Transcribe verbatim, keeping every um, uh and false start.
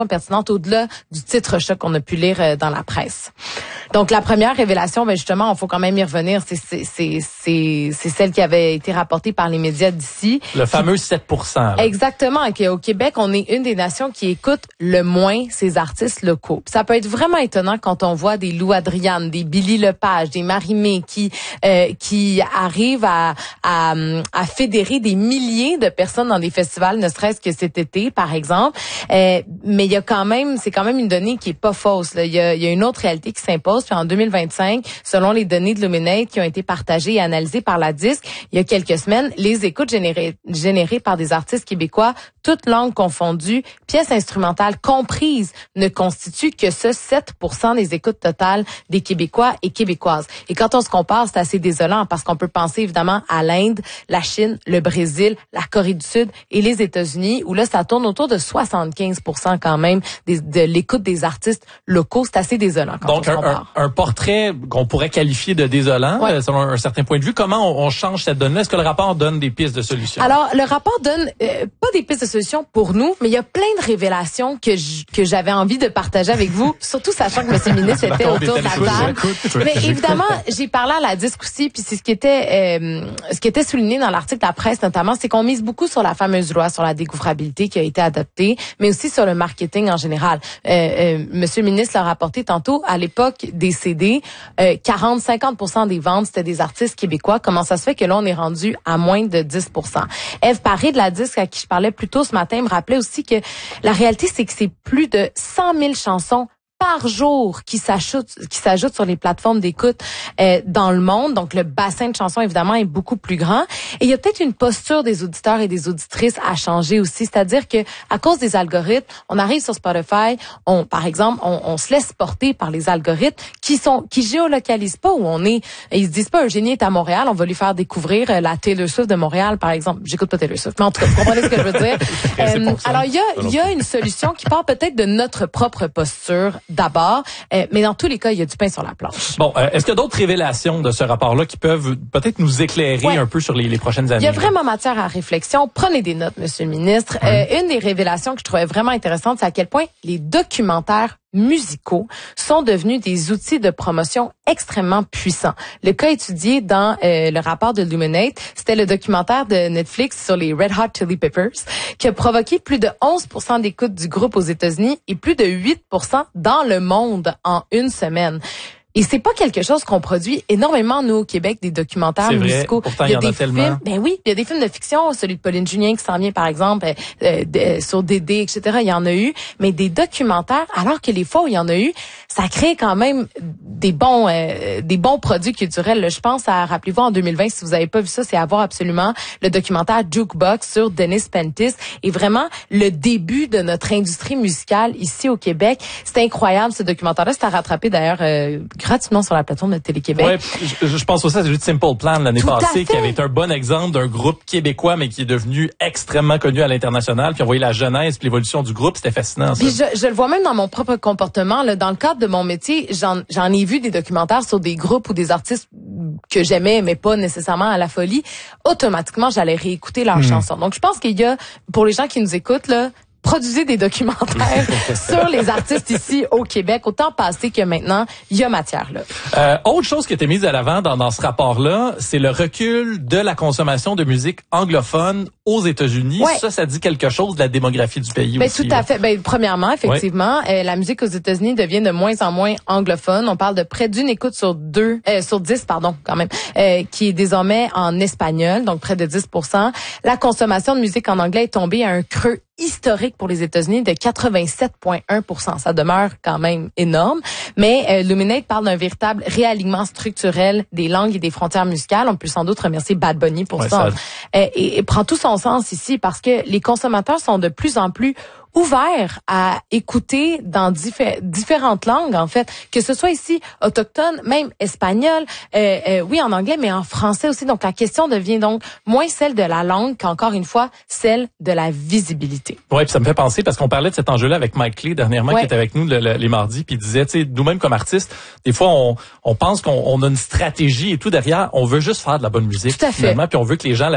pertinentes au-delà du titre choc qu'on a pu lire dans la presse. Donc, la première révélation, ben justement, il faut quand même y revenir, c'est, c'est, c'est, c'est, c'est celle qui avait été rapportée par les médias d'ici. Le fameux sept pour cent. Là. Exactement. Et qu'au Québec, on est une des nations qui écoute le moins ces artistes locaux. Ça peut être vraiment étonnant quand on voit des Lou Adriane, des Billy Lepage, des Marie-Mé qui euh, qui arrivent à, à, à fédérer des milliers de personnes dans des festivals, ne serait-ce que cet été, par exemple. Euh, mais il y a quand même, c'est quand même une donnée qui est pas fausse. Là. Il y a, il y a une autre réalité qui s'impose. Puis en deux mille vingt-cinq, selon les données de Luminate qui ont été partagées et analysées par la Disque, il y a quelques semaines, les écoutes générées, générées par des artistes québécois, toutes langues confondues, pièces instrumentales comprises, ne constituent que ce sept pour cent des écoutes totales des Québécois et Québécoises. Et quand on se compare, c'est assez désolant parce qu'on peut penser évidemment à l'Inde, la Chine, le Brésil, la Corée du Sud et les États-Unis, où là, ça tourne autour de soixante-quinze pour cent quand même des, de l'écoute des artistes locaux. C'est assez désolant quand Donc, on se compare. Donc, un, un portrait qu'on pourrait qualifier de désolant, ouais. euh, selon un certain point de vue. Comment on, on change cette donne-là? Est-ce que le rapport donne des pistes de solutions? Alors, le rapport donne euh, pas des pistes de solutions pour nous, mais il y a plein de révélations que j- que j'avais envie de partager avec vous, surtout sachant que M. le ministre était autour de la table. Mais évidemment, j'ai parlé à la Disque aussi, puis c'est ce qui était euh, ce qui était souligné dans l'article de la presse notamment, c'est qu'on mise beaucoup sur la fameuse loi sur la découvrabilité qui a été adoptée, mais aussi sur le marketing en général. Euh, euh, M. le ministre l'a rapporté tantôt, à l'époque des C D, euh, quarante à cinquante pour cent des ventes, c'était des artistes québécois. Comment ça se fait que là, on est rendu à moins de dix pour cent? Ève Paré de la Disque, à qui je parlais plus tôt ce matin, me rappelait aussi que la réalité, c'est que c'est plus de cent mille chansons par jour qui s'ajoutent qui s'ajoutent sur les plateformes d'écoute euh, dans le monde. Donc, le bassin de chansons, évidemment, est beaucoup plus grand. Et il y a peut-être une posture des auditeurs et des auditrices à changer aussi. C'est-à-dire que à cause des algorithmes, on arrive sur Spotify, on, par exemple, on, on se laisse porter par les algorithmes qui sont qui géolocalisent pas où on est. Et ils se disent pas, Eugénie est à Montréal, on va lui faire découvrir euh, la Taylor Swift de Montréal, par exemple. J'écoute pas Taylor Swift, mais en tout cas, vous comprenez ce que je veux dire. euh, alors, il y a, il y a une solution qui part peut-être de notre propre posture d'abord, euh, mais dans tous les cas, il y a du pain sur la planche. Bon, euh, est-ce qu'il y a d'autres révélations de ce rapport-là qui peuvent peut-être nous éclairer ouais. un peu sur les, les prochaines années? Il y a vraiment matière à réflexion. Prenez des notes, Monsieur le ministre. Hum. Euh, une des révélations que je trouvais vraiment intéressante, c'est à quel point les documentaires musicaux sont devenus des outils de promotion extrêmement puissants. Le cas étudié dans euh, le rapport de Luminate, c'était le documentaire de Netflix sur les Red Hot Chili Peppers qui a provoqué plus de onze pour cent d'écoute du groupe aux États-Unis et plus de huit pour cent dans le monde en une semaine. Et c'est pas quelque chose qu'on produit énormément, nous, au Québec, des documentaires c'est musicaux. Vrai. Pourtant, il y a, il y en des a tellement. films, ben oui, il y a des films de fiction, celui de Pauline Julien qui s'en vient, par exemple, euh, de, sur Dédé, et cetera. Il y en a eu. Mais des documentaires, alors que les fois où il y en a eu, ça crée quand même des bons euh, des bons produits culturels. Là, je pense à, rappelez-vous, en deux mille vingt, si vous avez pas vu ça, c'est à voir absolument le documentaire Jukebox sur Dennis Pentis. Et vraiment, le début de notre industrie musicale ici au Québec. C'est incroyable, ce documentaire-là. C'est à rattraper, d'ailleurs, euh, gratuitement sur la plateforme de Télé-Québec. Ouais, je, je pense aussi à celui de Simple Plan l'année Tout passée, qui avait été un bon exemple d'un groupe québécois, mais qui est devenu extrêmement connu à l'international. Puis on voyait la genèse puis l'évolution du groupe. C'était fascinant, ça. Puis je, je le vois même dans mon propre comportement. Là, dans le cadre de mon métier, j'en, j'en ai vu des documentaires sur des groupes ou des artistes que j'aimais, mais pas nécessairement à la folie. Automatiquement, j'allais réécouter leurs mmh. chansons. Donc, je pense qu'il y a, pour les gens qui nous écoutent, là, produisez des documentaires sur les artistes ici au Québec, autant passé que maintenant, il y a matière là. Euh, autre chose qui a été mise à l'avant dans, dans ce rapport-là, c'est le recul de la consommation de musique anglophone aux États-Unis. Ouais. Ça, ça dit quelque chose de la démographie du pays ben, aussi. Tout à fait. Ben, premièrement, effectivement, ouais. euh, la musique aux États-Unis devient de moins en moins anglophone. On parle de près d'une écoute sur deux, euh, sur dix, pardon, quand même, euh, qui est désormais en espagnol, donc près de dix pour cent. La consommation de musique en anglais est tombée à un creux historique pour les États-Unis de quatre-vingt-sept virgule un pour cent. Ça demeure quand même énorme. Mais euh, Luminate parle d'un véritable réalignement structurel des langues et des frontières musicales. On peut sans doute remercier Bad Bunny pour ouais, ça. ça... Euh, et, et prend tout son sens ici parce que les consommateurs sont de plus en plus ouvert à écouter dans diffé- différentes langues, en fait, que ce soit ici autochtone, même espagnol, euh, euh, oui, en anglais, mais en français aussi. Donc, la question devient donc moins celle de la langue qu'encore une fois, celle de la visibilité. Oui, puis ça me fait penser, parce qu'on parlait de cet enjeu-là avec Mike Clay dernièrement, ouais. qui était avec nous le, le, les mardis, puis il disait, tu sais, nous-mêmes comme artistes, des fois, on, on pense qu'on on a une stratégie et tout derrière, on veut juste faire de la bonne musique, tout à fait. Finalement, puis on veut que les gens